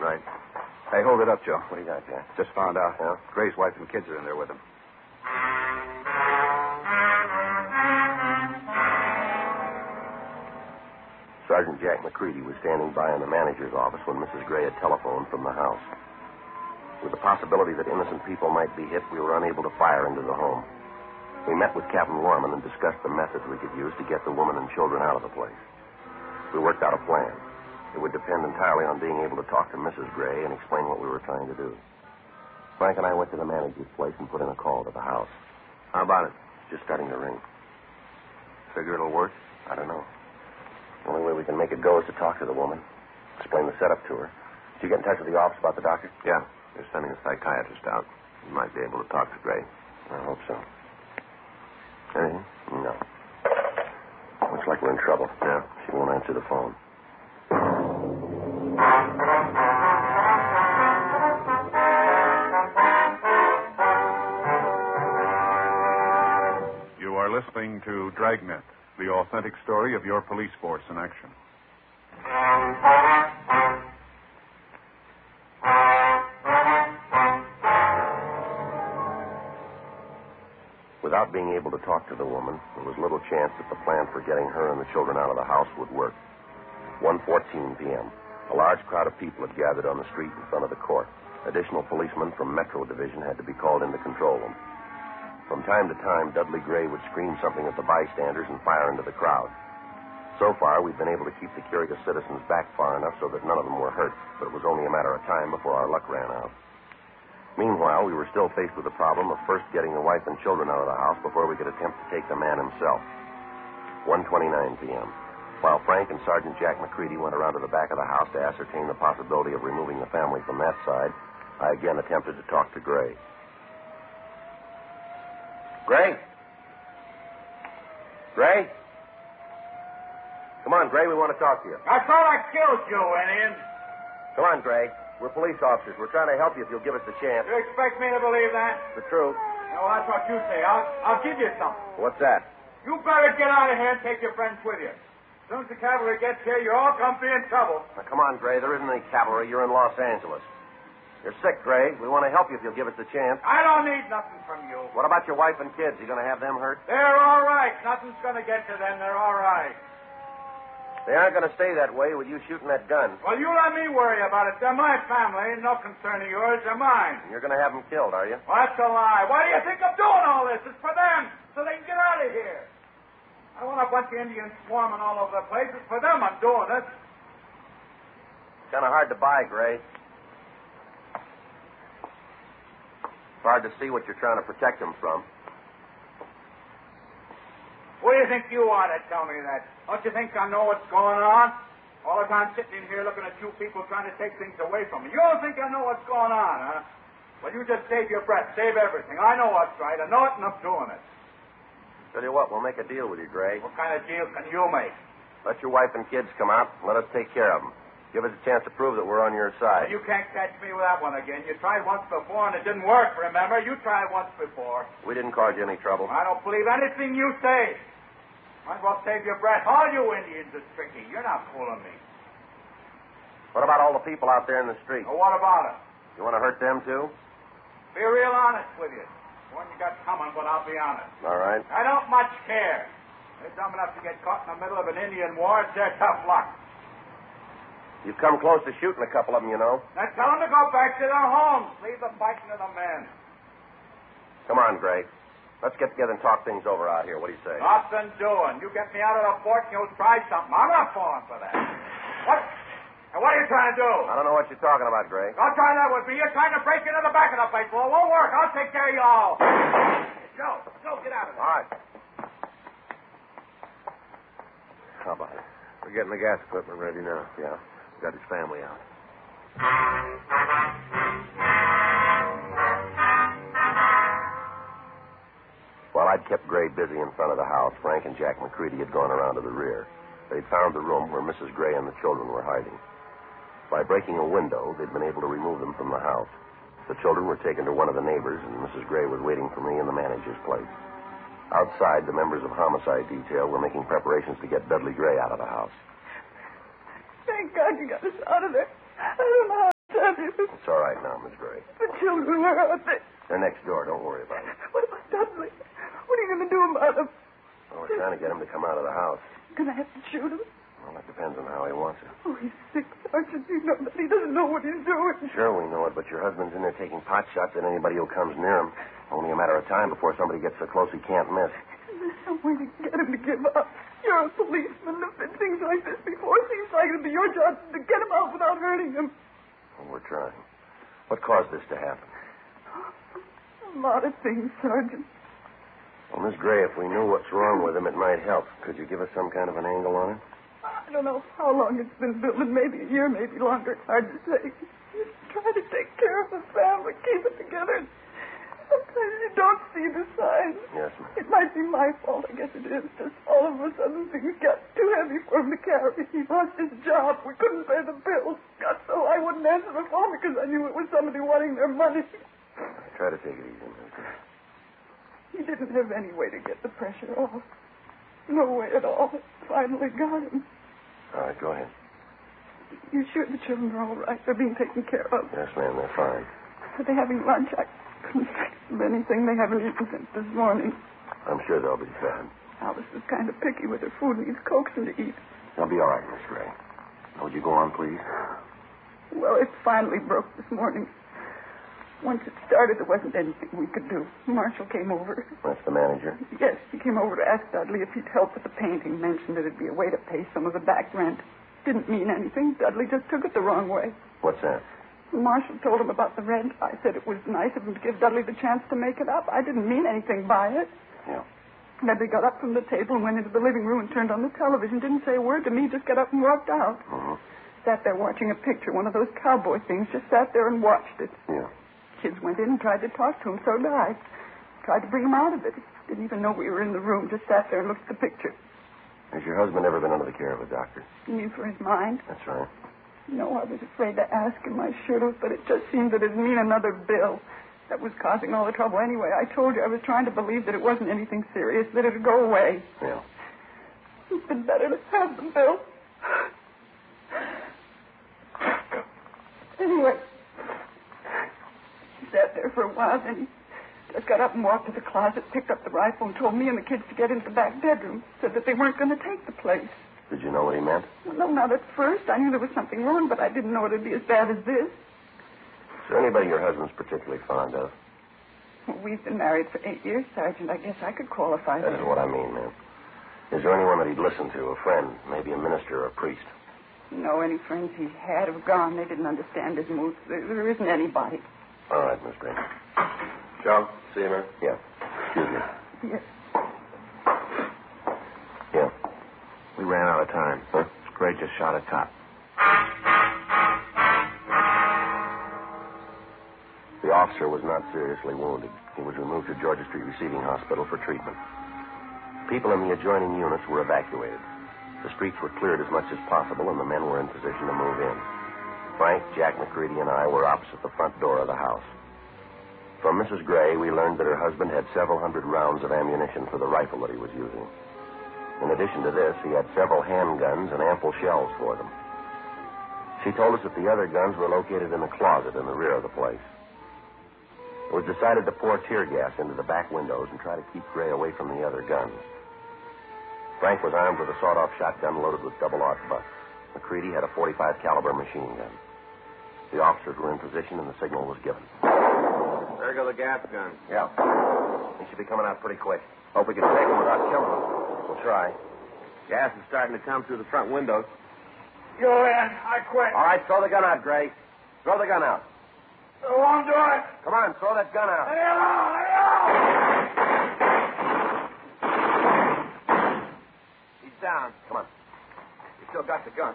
Right. Hey, hold it up, Joe. What do you got, Jack? Just found out. Yeah? Gray's wife and kids are in there with him. Sergeant Jack McCready was standing by in the manager's office when Mrs. Gray had telephoned from the house. With the possibility that innocent people might be hit, we were unable to fire into the home. We met with Captain Lorman and discussed the methods we could use to get the woman and children out of the place. We worked out a plan. It would depend entirely on being able to talk to Mrs. Gray and explain what we were trying to do. Frank and I went to the manager's place and put in a call to the house. How about it? Just starting to ring. Figure it'll work? I don't know. The only way we can make it go is to talk to the woman, explain the setup to her. Did you get in touch with the office about the doctor? Yeah. They're sending a psychiatrist out. He might be able to talk to Gray. I hope so. Anything? No. Looks like we're in trouble. Yeah. She won't answer the phone. You are listening to Dragnet, the authentic story of your police force in action. Without being able to talk to the woman, there was little chance that the plan for getting her and the children out of the house would work. 1:14 p.m. A large crowd of people had gathered on the street in front of the court. Additional policemen from Metro Division had to be called in to control them. From time to time, Dudley Gray would scream something at the bystanders and fire into the crowd. So far, we've been able to keep the curious citizens back far enough so that none of them were hurt, but it was only a matter of time before our luck ran out. Meanwhile, we were still faced with the problem of first getting the wife and children out of the house before we could attempt to take the man himself. 1:29 p.m. While Frank and Sergeant Jack McCready went around to the back of the house to ascertain the possibility of removing the family from that side, I again attempted to talk to Gray. Gray? Gray? Come on, Gray, we want to talk to you. I thought I killed you, Indian. Come on, Gray. We're police officers. We're trying to help you if you'll give us the chance. You expect me to believe that? The truth. No, that's what you say. I'll give you something. What's that? You better get out of here and take your friends with you. As soon as the cavalry gets here, you all come be in trouble. Now, come on, Gray. There isn't any cavalry. You're in Los Angeles. You're sick, Gray. We want to help you if you'll give us the chance. I don't need nothing from you. What about your wife and kids? You going to have them hurt? They're all right. Nothing's going to get to them. They're all right. They aren't going to stay that way with you shooting that gun. Well, you let me worry about it. They're my family. No concern of yours. They're mine. You're going to have them killed, are you? Well, that's a lie. Why do you think I'm doing all this? It's for them, so they can get out of here. I want a bunch of Indians swarming all over the place. It's for them I'm doing this. It's kind of hard to buy, Gray. It's hard to see what you're trying to protect them from. What do you think you are to tell me that? Don't you think I know what's going on? All the time sitting in here looking at you people trying to take things away from me. You don't think I know what's going on, huh? Well, you just save your breath. Save everything. I know what's right. I know it, and I'm doing it. Tell you what, we'll make a deal with you, Gray. What kind of deal can you make? Let your wife and kids come out and let us take care of them. Give us a chance to prove that we're on your side. You can't catch me with that one again. You tried once before, and it didn't work, remember? You tried once before. We didn't cause you any trouble. I don't believe anything you say. Might as well save your breath. All you Indians are tricky. You're not fooling me. What about all the people out there in the street? Well, what about it? You want to hurt them, too? Be real honest with you. The one you got coming, but I'll be honest. All right. I don't much care. They're dumb enough to get caught in the middle of an Indian war. It's their tough luck. You've come close to shooting a couple of them, you know. Now tell them to go back to their homes. Leave the fighting to the men. Come on, Gray. Let's get together and talk things over out here. What do you say? Nothing doing. You get me out of the fort and you'll try something. I'm not falling for that. What? And what are you trying to do? I don't know what you're talking about, Gray. Don't try that with me. You're trying to break into the back of the place. Well, it won't work. I'll take care of you all. Joe, get out of there. All right. How about it? We're getting the gas equipment ready now. Yeah. Got his family out. While I'd kept Gray busy in front of the house, Frank and Jack McCready had gone around to the rear. They'd found the room where Mrs. Gray and the children were hiding. By breaking a window, they'd been able to remove them from the house. The children were taken to one of the neighbors, and Mrs. Gray was waiting for me in the manager's place. Outside, the members of homicide detail were making preparations to get Dudley Gray out of the house. Thank God you got us out of there. I don't know how to It's all right now, Miss Gray. The children, where are they? They're next door. Don't worry about it. What about Dudley? What are you going to do about him? Well, we're trying to get him to come out of the house. Going to have to shoot him? Well, that depends on how he wants it. Oh, he's sick, Sergeant. You know that he doesn't know what he's doing. Sure, we know it, but your husband's in there taking pot shots at anybody who comes near him. Only a matter of time before somebody gets so close he can't miss. There's some way to get him to give up. You're a policeman. There's been things like this before. It seems like it'd be your job to get him out without hurting him. Well, we're trying. What caused this to happen? A lot of things, Sergeant. Well, Miss Gray, if we knew what's wrong with him, it might help. Could you give us some kind of an angle on it? I don't know how long it's been building. Maybe a year, maybe longer. It's hard to say. You try to take care of the family, keep it together. Sometimes you don't see the signs. Yes, ma'am. It might be my fault. I guess it is. Just all of a sudden things got too heavy for him to carry. He lost his job. We couldn't pay the bills. Got so I wouldn't answer the phone because I knew it was somebody wanting their money. Try to take it easy, Miss Gray. He didn't have any way to get the pressure off. No way at all. It finally got him. All right, go ahead. You sure the children are all right? They're being taken care of. Yes, ma'am, they're fine. Are they having lunch? I couldn't fix them anything. They haven't eaten since this morning. I'm sure they'll be fed. Alice is kind of picky with her food and needs coaxing to eat. They'll be all right, Miss Gray. Now, would you go on, please? Well, it finally broke this morning. Once it started, there wasn't anything we could do. Marshall came over. That's the manager? Yes, he came over to ask Dudley if he'd help with the painting. Mentioned that it'd be a way to pay some of the back rent. Didn't mean anything. Dudley just took it the wrong way. What's that? Marshall told him about the rent. I said it was nice of him to give Dudley the chance to make it up. I didn't mean anything by it. Yeah. Dudley got up from the table and went into the living room and turned on the television. Didn't say a word to me, just got up and walked out. Mm-hmm. Sat there watching a picture, one of those cowboy things. Just sat there and watched it. Yeah. Kids went in and tried to talk to him, so did I. Tried to bring him out of it. Didn't even know we were in the room. Just sat there and looked at the picture. Has your husband ever been under the care of a doctor? You mean for his mind? That's right. No, I was afraid to ask him. I should have, but it just seemed that it'd mean another bill. That was causing all the trouble anyway. I told you I was trying to believe that it wasn't anything serious, that it'd go away. Yeah. It's been better to have the bill. Anyway, he sat there for a while, then he just got up and walked to the closet, picked up the rifle, and told me and the kids to get into the back bedroom. Said that they weren't going to take the place. Did you know what he meant? Well, no, not at first. I knew there was something wrong, but I didn't know it'd be as bad as this. Is there anybody your husband's particularly fond of? Well, we've been married for 8 years, Sergeant. I guess I could qualify That that. is what I mean, ma'am. Is there anyone that he'd listen to? A friend, maybe a minister or a priest? No, any friends he had have gone. They didn't understand his moods. There isn't anybody. All right, Miss Gray. Joe, see you, man. Yeah. Excuse me. Yes. Yeah. We ran out of time. Huh? Gray just shot a cop. The officer was not seriously wounded. He was removed to Georgia Street Receiving Hospital for treatment. People in the adjoining units were evacuated. The streets were cleared as much as possible, and the men were in position to move in. Frank, Jack McCready, and I were opposite the front door of the house. From Mrs. Gray, we learned that her husband had several hundred rounds of ammunition for the rifle that he was using. In addition to this, he had several handguns and ample shells for them. She told us that the other guns were located in a closet in the rear of the place. It was decided to pour tear gas into the back windows and try to keep Gray away from the other guns. Frank was armed with a sawed-off shotgun loaded with double-aught butts. McCready had a .45 caliber machine gun. The officers were in position and the signal was given. There go the gas guns. Yeah. He should be coming out pretty quick. Hope we can take him without killing him. We'll try. Gas is starting to come through the front windows. Go in. I quit. All right, throw the gun out, Gray. Throw the gun out. I won't do it. Come on, throw that gun out. Let me alone. Let me alone. He's down. Come on. He still got the gun.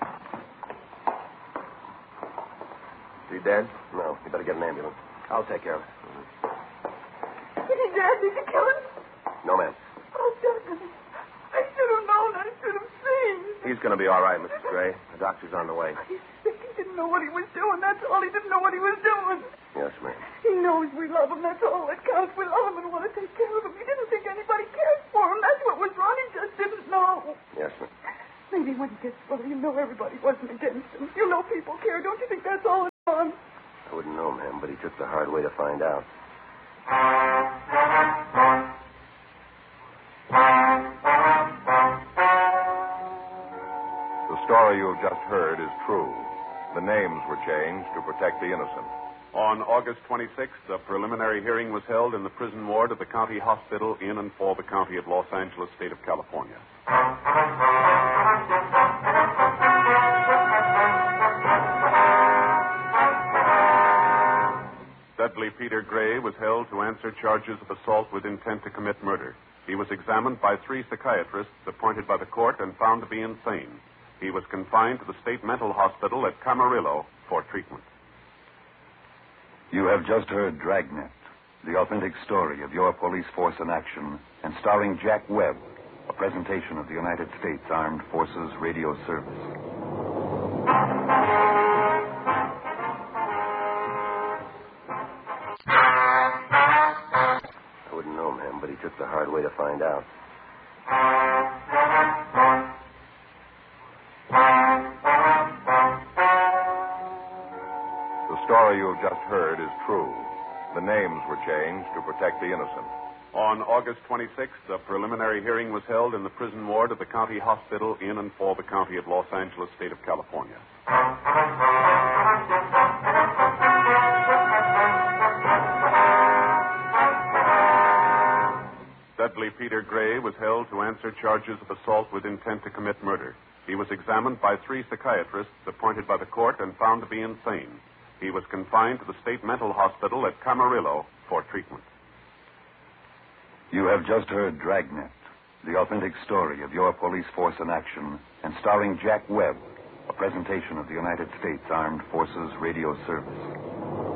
Is he dead? No. You better get an ambulance. I'll take care of it. Is he dead? Did you kill him? No, ma'am. Oh, Dudley. I should have known. I should have seen. He's going to be all right, Mrs. Gray. The doctor's on the way. He's sick. He didn't know what he was doing. That's all. He didn't know what he was doing. Yes, ma'am. He knows we love him. That's all that counts. We love him and want to take care of him. He didn't think anybody cared for him. That's what was wrong. He just didn't know. Yes, ma'am. Maybe when he gets well, you know everybody wasn't against him. You know people care. Don't you think that's all it's on? know him, but he took the hard way to find out. The story you've just heard is true. The names were changed to protect the innocent. On August 26th, a preliminary hearing was held in the prison ward of the county hospital in and for the county of Los Angeles, state of California. Dudley Peter Gray was held to answer charges of assault with intent to commit murder. He was examined by 3 psychiatrists appointed by the court and found to be insane. He was confined to the state mental hospital at Camarillo for treatment. You have just heard Dragnet, the authentic story of your police force in action, and starring Jack Webb, a presentation of the United States Armed Forces Radio Service. I wouldn't know him, but he took the hard way to find out. The story you've just heard is true. The names were changed to protect the innocent. On August 26th, a preliminary hearing was held in the prison ward of the county hospital in and for the county of Los Angeles, state of California. Dudley Peter Gray was held to answer charges of assault with intent to commit murder. He was examined by 3 psychiatrists appointed by the court and found to be insane. He was confined to the state mental hospital at Camarillo for treatment. You have just heard Dragnet, the authentic story of your police force in action, and starring Jack Webb, a presentation of the United States Armed Forces Radio Service.